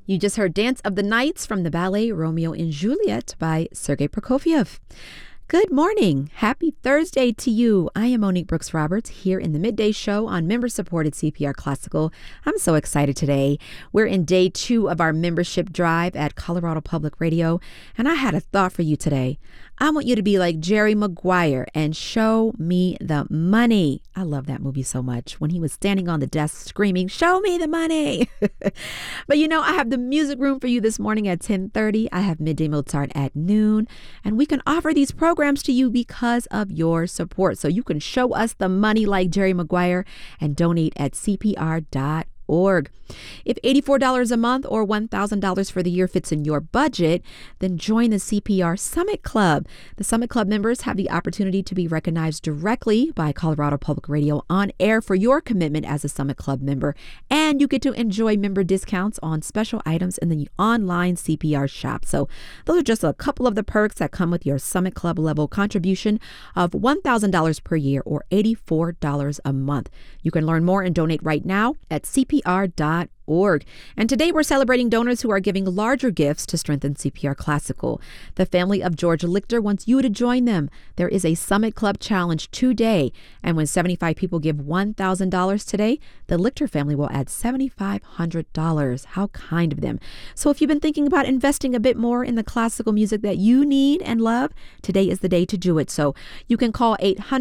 You just heard Dance of the Nights from the ballet Romeo and Juliet by Sergei Prokofiev. Good morning. Happy Thursday to you. I am Monique Brooks Roberts here in the Midday Show on member-supported CPR Classical. I'm so excited today. We're in day 2 of our membership drive at Colorado Public Radio, and I had a thought for you today. I want you to be like Jerry Maguire and show me the money. I love that movie so much when he was standing on the desk screaming, "Show me the money." But I have the music room for you this morning at 10:30. I have Midday Mozart at noon, and we can offer these programs to you because of your support. So you can show us the money like Jerry Maguire and donate at cpr.org. If $84 a month or $1,000 for the year fits in your budget, then join the CPR Summit Club. The Summit Club members have the opportunity to be recognized directly by Colorado Public Radio on air for your commitment as a Summit Club member, and you get to enjoy member discounts on special items in the online CPR shop. So those are just a couple of the perks that come with your Summit Club level contribution of $1,000 per year or $84 a month. You can learn more and donate right now at cpr.org. And today we're celebrating donors who are giving larger gifts to strengthen CPR Classical. The family of George Lichter wants you to join them. There is a Summit Club challenge today, and when 75 people give $1,000 today, the Lichter family will add $7,500. How kind of them. So if you've been thinking about investing a bit more in the classical music that you need and love, today is the day to do it. So you can call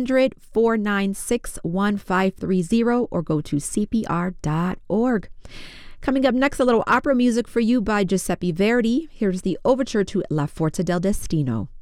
800-496-1530 or go to cpr.org. Coming up next, a little opera music for you by Giuseppe Verdi. Here's the overture to La Forza del Destino.